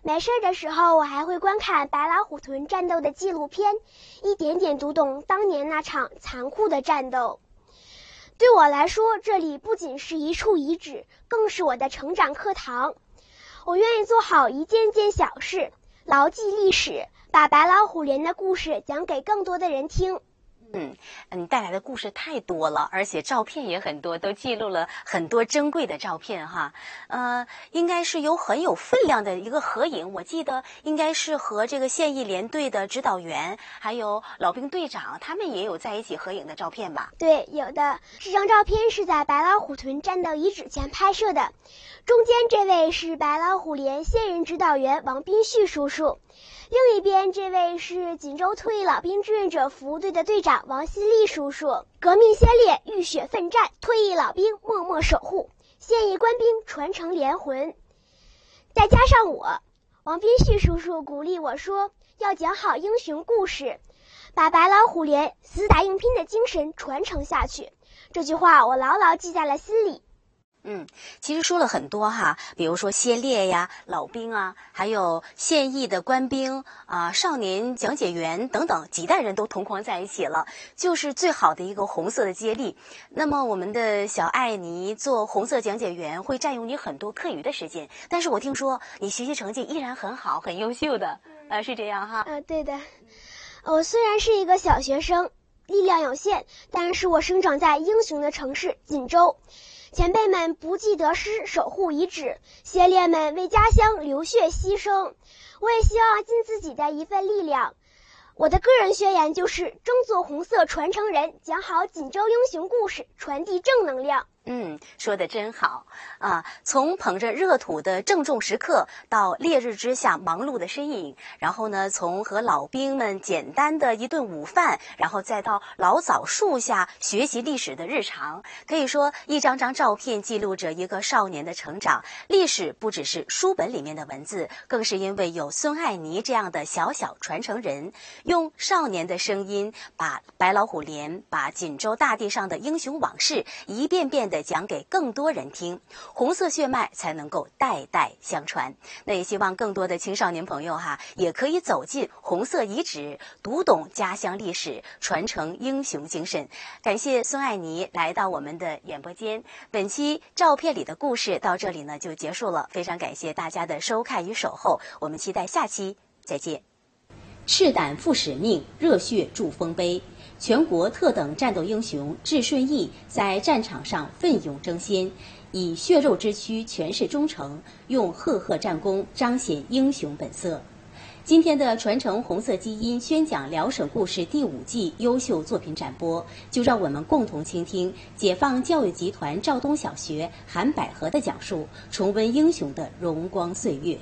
没事的时候，我还会观看白老虎屯战斗的纪录片，一点点读懂当年那场残酷的战斗。对我来说，这里不仅是一处遗址，更是我的成长课堂。我愿意做好一件件小事，牢记历史，把白老虎连的故事讲给更多的人听。 你带来的故事太多了，而且照片也很多，都记录了很多珍贵的照片哈。应该是很有分量的一个合影，我记得应该是和这个现役连队的指导员，还有老兵队长，他们也有在一起合影的照片吧？ 对，有的。这张照片是在白老虎屯战斗遗址前拍摄的，中间这位是白老虎连现任指导员王斌旭叔叔。另一边这位是锦州退役老兵志愿者服务队的队长王新立叔叔。革命先烈浴血奋战，退役老兵默默守护，现役官兵传承连魂。再加上我，王斌旭叔叔鼓励我说，要讲好英雄故事，把白老虎连死打硬拼的精神传承下去。这句话我牢牢记在了心里。 其实说了很多哈，比如说先烈呀、老兵啊，还有现役的官兵啊、少年讲解员等等，几代人都同框在一起了，就是最好的一个红色的接力。那么我们的小艾妮做红色讲解员会占用你很多课余的时间，但是我听说你学习成绩依然很好，很优秀的，是这样哈？ 对的。我虽然是一个小学生，力量有限，但是我生长在英雄的城市锦州。前辈们不计得失守护遗址，先烈们为家乡流血牺牲。我也希望尽自己的一份力量。我的个人宣言就是争做红色传承人，讲好锦州英雄故事，传递正能量。 说得真好啊！从捧着热土的郑重时刻到烈日之下忙碌的身影，然后呢，从和老兵们简单的一顿午饭，然后再到老枣树下学习历史的日常，可以说一张张照片记录着一个少年的成长。历史不只是书本里面的文字，更是因为有孙爱妮这样的小小传承人，用少年的声音把白老虎连、把锦州大地上的英雄往事一遍遍的讲给更多人听，红色血脉才能够代代相传。那也希望更多的青少年朋友也可以走进红色遗址，读懂家乡历史，传承英雄精神。感谢孙爱妮来到我们的演播间。本期照片里的故事到这里呢就结束了，非常感谢大家的收看与守候，我们期待下期再见。赤胆负使命，热血铸丰碑。全国特等战斗英雄智顺义在战场上奋勇争先，以血肉之躯诠释忠诚，用赫赫战功彰显英雄本色。今天的传承红色基因宣讲辽省故事第5季优秀作品展播，就让我们共同倾听解放教育集团肇东小学韩百合的讲述，重温英雄的荣光岁月。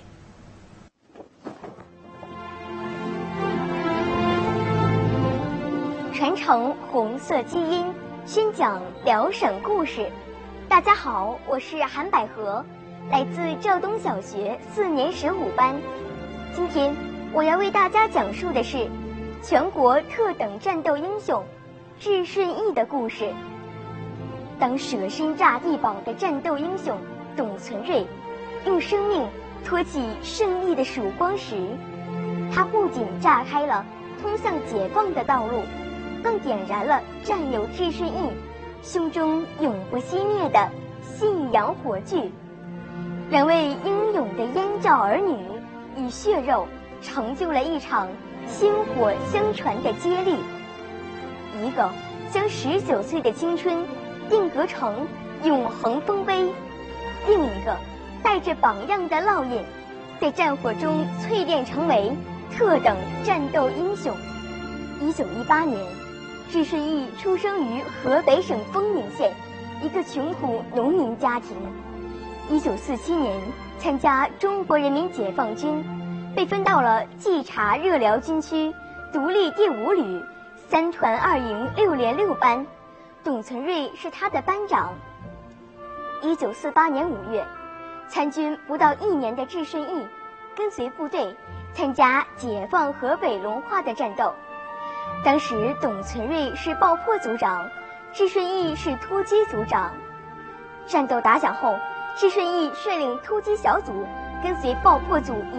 传承红色基因，宣讲辽省故事。大家好，我是韩百合，来自肇东小学4年15班。今天我要为大家讲述的是全国特等战斗英雄智顺义的故事。当舍身炸地堡的战斗英雄董存瑞用生命托起胜利的曙光时，他不仅炸开了通向解放的道路，更点燃了战友智顺义胸中永不熄灭的信仰火炬。两位英勇的燕赵儿女以血肉成就了一场薪火相传的接力，一个将19岁的青春定格成永恒丰碑，另一个带着榜样的烙印，在战火中淬炼成为特等战斗英雄。1918年，智顺义出生于河北省丰宁县一个穷苦农民家庭。1947年参加中国人民解放军，被分到了冀察热辽军区独立第5旅3团2营6连6班，董存瑞是他的班长。1948年5月，参军不到1年的智顺义跟随部队参加解放河北隆化的战斗。当时董存瑞是爆破组长，智顺义是突击组长。战斗打响后，智顺义率领突击小组跟随爆破组